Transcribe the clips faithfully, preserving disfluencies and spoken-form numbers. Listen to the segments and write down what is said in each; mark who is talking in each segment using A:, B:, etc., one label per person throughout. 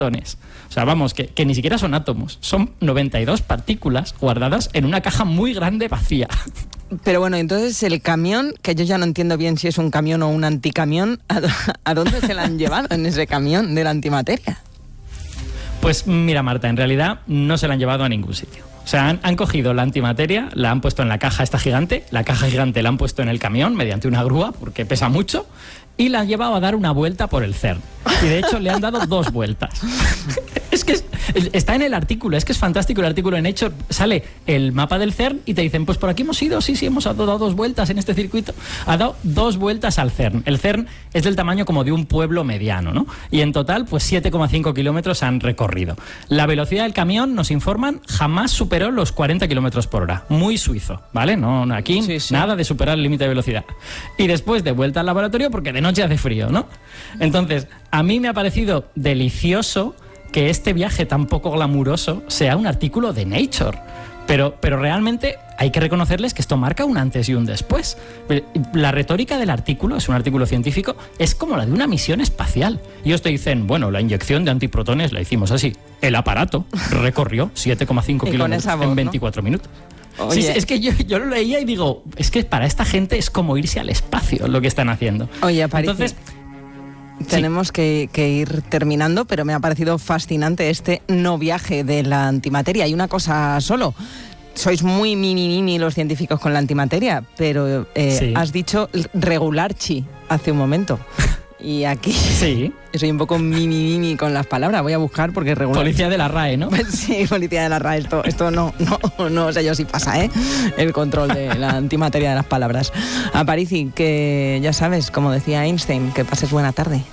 A: protones. O sea, vamos, que, que ni siquiera son átomos, son noventa y dos partículas guardadas en una caja muy grande vacía.
B: Pero bueno, entonces el camión, que yo ya no entiendo bien si es un camión o un anticamión, ¿a, a dónde se la han llevado en ese camión de la antimateria?
A: Pues mira, Marta, en realidad no se la han llevado a ningún sitio. O sea, han, han cogido la antimateria, la han puesto en la caja esta gigante, la caja gigante la han puesto en el camión mediante una grúa, porque pesa mucho, y la han llevado a dar una vuelta por el CERN. Y de hecho le han dado dos vueltas. Es que es, está en el artículo, es que es fantástico el artículo en Nature. Sale el mapa del CERN y te dicen, pues por aquí hemos ido, sí, sí, hemos dado dos vueltas en este circuito. Ha dado dos vueltas al CERN. El CERN es del tamaño como de un pueblo mediano, ¿no? Y en total, pues siete coma cinco kilómetros han recorrido. La velocidad del camión, nos informan, jamás superó los cuarenta kilómetros por hora. Muy suizo, ¿vale? No, aquí sí, sí. Nada de superar el límite de velocidad. Y después de vuelta al laboratorio, porque de noche hace frío, ¿no? Entonces, a mí me ha parecido delicioso que este viaje tan poco glamuroso sea un artículo de Nature. Pero, pero realmente hay que reconocerles que esto marca un antes y un después. La retórica del artículo, es un artículo científico, es como la de una misión espacial. Y ellos te dicen, bueno, la inyección de antiprotones la hicimos así. El aparato recorrió siete coma cinco kilómetros voz, en veinticuatro ¿no? minutos. Sí, sí, es que yo, yo lo leía y digo, es que para esta gente es como irse al espacio lo que están haciendo.
B: Oye, Aparicio, entonces tenemos sí. que, que ir terminando, pero me ha parecido fascinante este no viaje de la antimateria. Y una cosa solo, sois muy mini mini los científicos con la antimateria, pero eh, sí. has dicho regularchi hace un momento. Y aquí sí. soy un poco mini mini con las palabras, voy a buscar porque regular.
A: Policía de la RAE, ¿no?
B: Sí, policía de la RAE, esto, esto no, no, no sé yo si pasa, ¿eh? El control de la antimateria de las palabras. Aparici, que ya sabes, como decía Einstein, que pases buena tarde.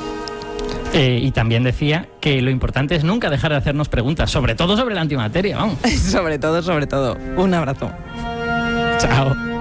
A: Eh, y también decía que lo importante es nunca dejar de hacernos preguntas, sobre todo sobre la antimateria, vamos.
B: sobre todo, sobre todo. Un abrazo.
A: Chao.